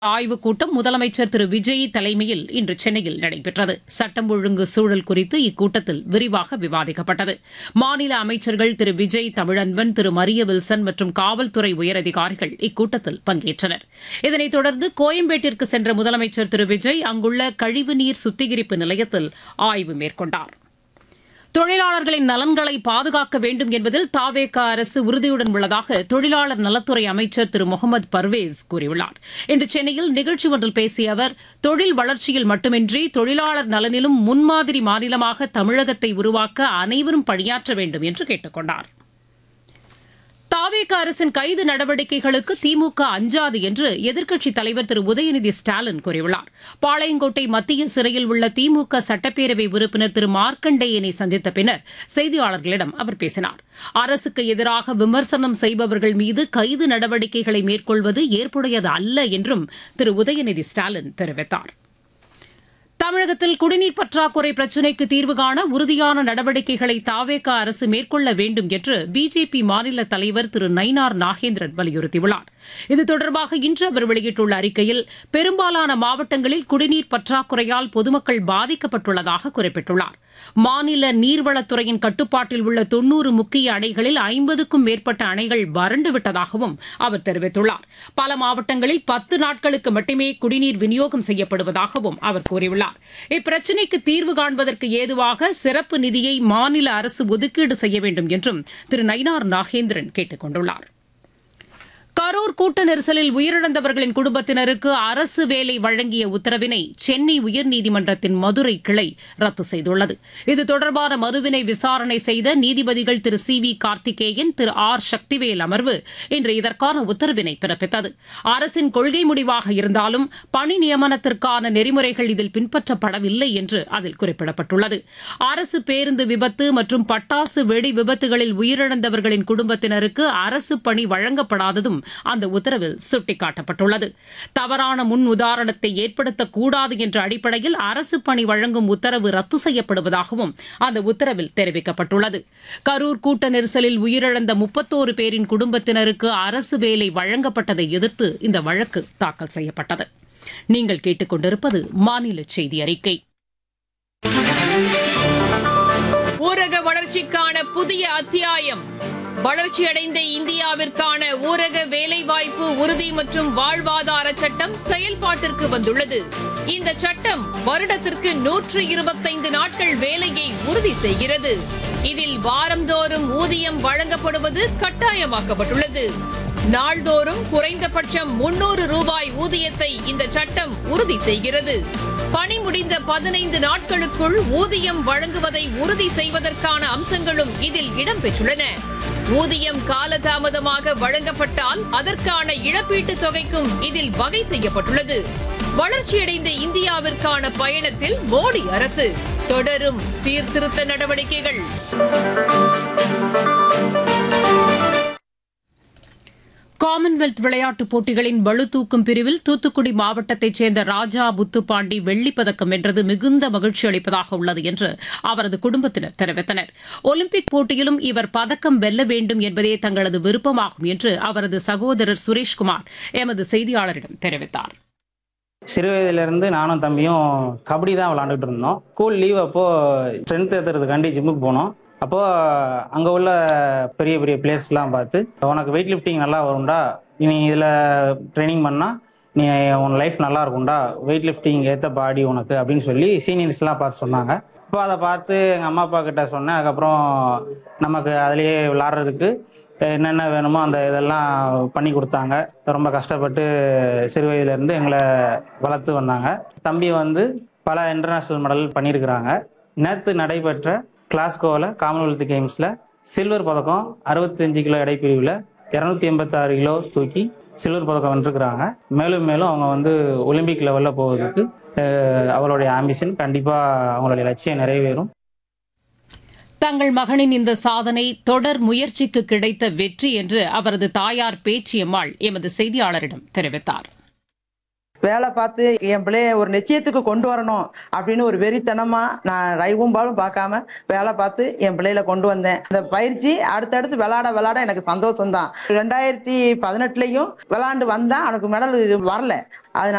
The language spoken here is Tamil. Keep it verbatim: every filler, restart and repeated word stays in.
ஆய்வுக் கூட்டம் முதலமைச்சர் திரு விஜய் தலைமையில் இன்று சென்னையில் நடைபெற்றது. சட்டம் ஒழுங்கு சூழல் குறித்து இக்கூட்டத்தில் விரிவாக விவாதிக்கப்பட்டது. மாநில அமைச்சர்கள் திரு விஜய் தமிழன்பன், திரு மரிய வில்சன் மற்றும் காவல்துறை உயரதிகாரிகள் இக்கூட்டத்தில் பங்கேற்றனர். இதனைத் தொடர்ந்து கோயம்பேட்டிற்கு சென்ற முதலமைச்சர் திரு விஜய் அங்குள்ள கழிவுநீர் சுத்திகரிப்பு நிலையத்தில் ஆய்வு மேற்கொண்டார். தொழிலாளர்களின் நலன்களை பாதுகாக்க வேண்டும் என்பதில் தவேக அரசு உறுதியுடன் உள்ளதாக தொழிலாளர் நலத்துறை அமைச்சர் திரு முகமது பர்வேஸ் கூறியுள்ளார். இன்று சென்னையில் நிகழ்ச்சி ஒன்றில் பேசிய அவர், தொழில் வளர்ச்சியில் மட்டுமின்றி தொழிலாளர் நலனிலும் முன்மாதிரி மாநிலமாக தமிழகத்தை உருவாக்க அனைவரும் பணியாற்ற வேண்டும் என்று கேட்டுக் கொண்டார். தவேக அரசின் கைது நடவடிக்கைகளுக்கு திமுக அஞ்சாது என்று எதிர்க்கட்சித் தலைவர் திரு உதயநிதி ஸ்டாலின் கூறியுள்ளார். பாளையங்கோட்டை மத்திய சிறையில் உள்ள திமுக சட்டப்பேரவை உறுப்பினர் திரு மார்க்கண்டேயனை சந்தித்த பின்னர் செய்தியாளர்களிடம் அவர் பேசினார். அரசுக்கு எதிராக விமர்சனம் செய்பவர்கள் மீது கைது நடவடிக்கைகளை மேற்கொள்வது ஏற்புடையது அல்ல என்றும் திரு உதயநிதி ஸ்டாலின் தெரிவித்தார். தமிழகத்தில் குடிநீர் பற்றாக்குறை பிரச்சினைக்கு தீர்வு காண உறுதியான நடவடிக்கைகளை தவேக அரசு மேற்கொள்ள வேண்டும் என்று பிஜேபி மாநில தலைவர் திரு நயினார் நாகேந்திரன் வலியுறுத்தியுள்ளார். இது தொடர்பாக இன்று அவர் வெளியிட்டுள்ள அறிக்கையில், பெரும்பாலான மாவட்டங்களில் குடிநீர் பற்றாக்குறையால் பொதுமக்கள் பாதிக்கப்பட்டுள்ளதாக குறிப்பிட்டுள்ளார். மாநில நீர்வளத்துறையின் கட்டுப்பாட்டில் உள்ள தொன்னூறு முக்கிய அணைகளில் ஐம்பதுக்கும் மேற்பட்ட அணைகள் வறண்டுவிட்டதாகவும் அவர் தெரிவித்துள்ளார். பல மாவட்டங்களில் பத்து நாட்களுக்கு மட்டுமே குடிநீர் விநியோகம் செய்யப்படுவதாகவும் அவர் கூறியுள்ளார். இப்பிரச்சினைக்கு தீர்வு காண்பதற்கு ஏதுவாக சிறப்பு நிதியை மாநில அரசு ஒதுக்கீடு செய்ய வேண்டும் என்றும் திரு நயினார் நாகேந்திரன் கேட்டுக் கொண்டுள்ளார். கரூர் கூட்ட நெரிசலில் உயிரிழந்தவர்களின் குடும்பத்தினருக்கு அரசு வேலை வழங்கிய உத்தரவினை சென்னை உயர்நீதிமன்றத்தின் மதுரை கிளை ரத்து செய்துள்ளது. இது தொடர்பான மனுவினை விசாரணை செய்த நீதிபதிகள் திரு சி வி கார்த்திகேயன், திரு ஆர் சக்திவேல் அமர்வு இன்று இதற்கான உத்தரவினை பிறப்பித்தது. அரசின் கொள்கை முடிவாக இருந்தாலும் பணி நியமனத்திற்கான நெறிமுறைகள் இதில் பின்பற்றப்படவில்லை என்று அதில் குறிப்பிடப்பட்டுள்ளது. அரசு பேருந்து விபத்து மற்றும் பட்டாசு வெடி விபத்துகளில் உயிரிழந்தவர்களின் குடும்பத்தினருக்கு அரசு பணி வழங்கப்படாததும் அந்த உத்தரவில் சுட்டிக்காட்டப்பட்டுள்ளது. தவறான முன் உதாரணத்தை ஏற்படுத்தக்கூடாது என்ற அடிப்படையில் அரசு பணி வழங்கும் உத்தரவு ரத்து செய்யப்படுவதாகவும் அந்த உத்தரவில் தெரிவிக்கப்பட்டுள்ளது. கரூர் கூட்ட நெரிசலில் உயிரிழந்த முப்பத்தோரு பேரின் குடும்பத்தினருக்கு அரசு வேலை வழங்கப்பட்டதை எதிர்த்து இந்த வழக்கு தாக்கல் செய்யப்பட்டது. நீங்கள் கேட்டுக் கொண்டிருப்பது மாநில செய்தி அறிக்கை. ஊரக வளர்ச்சிக்கான புதிய அத்தியாயம். வளர்ச்சியடைந்த இந்தியாவிற்கான ஊரக வேலைவாய்ப்பு உறுதி மற்றும் வாழ்வாதார சட்டம் செயல்பாட்டிற்கு வந்துள்ளது. இந்த சட்டம் வருடத்திற்கு நூற்று இருபத்தைந்து நாட்கள் வேலையை உறுதி செய்கிறது. இதில் வாரந்தோறும் ஊதியம் வழங்கப்படுவது கட்டாயமாக்கப்பட்டுள்ளது. நாள்தோறும் குறைந்தபட்சம் முன்னூறு ரூபாய் ஊதியத்தை இந்த சட்டம் உறுதி செய்கிறது. பணி முடிந்த பதினைந்து நாட்களுக்குள் ஊதியம் வழங்குவதை உறுதி செய்வதற்கான அம்சங்களும் இதில் இடம்பெற்றுள்ளன. ஊதியம் காலதாமதமாக வழங்கப்பட்டால் அதற்கான இழப்பீட்டுத் தொகைக்கும் இதில் வகை செய்யப்பட்டுள்ளது. வளர்ச்சியடைந்த இந்தியாவிற்கான பயணத்தில் மோடி அரசு தொடரும் சீர்திருத்த நடவடிக்கைகள். காமன்வெல்த் விளையாட்டுப் போட்டிகளின் பளுதூக்கும் பிரிவில் தூத்துக்குடி மாவட்டத்தைச் சேர்ந்த ராஜா புத்துப்பாண்டி வெள்ளிப் பதக்கம் வென்றது மிகுந்த மகிழ்ச்சி அளிப்பதாக உள்ளது என்று அவரது குடும்பத்தினர் தெரிவித்தனர். ஒலிம்பிக் போட்டியிலும் இவர் பதக்கம் வெல்ல வேண்டும் என்பதே தங்களது விருப்பமாகும் என்று அவரது சகோதரர் சுரேஷ்குமார் எமது செய்தியாளரிடம் தெரிவித்தார். சிறு வயதிலிருந்து நானும் தம்பியும் கபடி தான் விளாண்டுட்டு இருந்தோம். ஸ்கூல் லீவ் அப்போ ஸ்ட்ரென்த் ஏற்றுறதுக்காண்டி ஜிம்முக்கு போனோம். அப்போது அங்கே உள்ள பெரிய பெரிய பிளேஸ்லாம் பார்த்து, உனக்கு வெயிட் லிஃப்டிங் நல்லா வரும்டா, நீ இதில் ட்ரைனிங் பண்ணால் நீ உன் லைஃப் நல்லா இருக்கும்டா, வெயிட் லிஃப்டிங் ஏற்ற பாடி உனக்கு அப்படின்னு சொல்லி சீனியர்ஸ்லாம் பார்த்து சொன்னாங்க. இப்போ அதை பார்த்து எங்கள் அம்மா அப்பா கிட்ட சொன்னேன். அதுக்கப்புறம் நமக்கு அதிலேயே விளாட்றதுக்கு என்னென்ன வேணுமோ அந்த இதெல்லாம் பண்ணி கொடுத்தாங்க. ரொம்ப கஷ்டப்பட்டு சிறு வயதிலேருந்து எங்களை வளர்த்து வந்தாங்க. தம்பி வந்து பல இன்டர்நேஷ்னல் மெடல் பண்ணியிருக்கிறாங்க. நேற்று நடைபெற்ற கிளாஸ்கோவில் காமன்வெல்த் கேம்ஸில் சில்வர் பதக்கம் அறுபத்தஞ்சு கிலோ எடைப்பிரிவில் இரநூத்தி எண்பத்தாறு கிலோ தூக்கி சில்வர் பதக்கம் வென்றிருக்கிறாங்க. மேலும் மேலும் அவங்க வந்து ஒலிம்பிக் லெவலில் போவதற்கு அவங்களுடைய ஆம்பிஷன் கண்டிப்பாக அவங்களுடைய லட்சியம் நிறைவேறும். தங்கள் மகனின் இந்த சாதனை தொடர் முயற்சிக்கு கிடைத்த வெற்றி என்று அவரது தாயார் பேச்சியம்மாள் எமது செய்தியாளரிடம் தெரிவித்தார். வேலை பார்த்து என் பிள்ளைய ஒரு நிச்சயத்துக்கு கொண்டு வரணும் அப்படின்னு ஒரு வெறித்தனமா நான் ரைவும் பாலும் பார்க்காம வேலை பார்த்து என் பிள்ளையில கொண்டு வந்தேன். அந்த பயிற்சி அடுத்தடுத்து விளையாட விளையாட எனக்கு சந்தோஷம் தான். ரெண்டாயிரத்தி பதினெட்டுலயும் விளையாண்டு வந்தா எனக்கு மெடல் வரல. அதனால